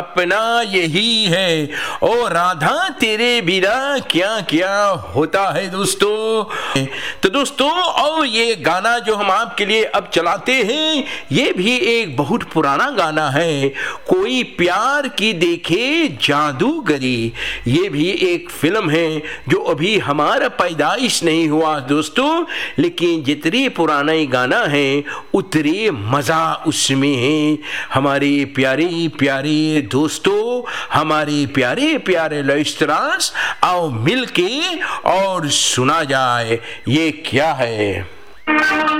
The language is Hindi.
अपना यही है, ओ राधा तेरे बिना क्या क्या होता है दोस्तों। तो दोस्तों, और ये गाना जो हम आपके लिए अब चलाते हैं, ये भी एक बहुत पुराना गाना है। कोई प्यार की देखे जादूगरी, ये भी एक फिल्म है जो अभी हमारा पैदाइश नहीं हुआ दोस्तों, लेकिन जितनी पुराना ये गाना है उतने मजा उसमें है। हमारे प्यारे प्यारे दोस्तों, हमारे प्यारे प्यारे लिसनर्स, आओ मिलके और सुना जाए ये क्या है।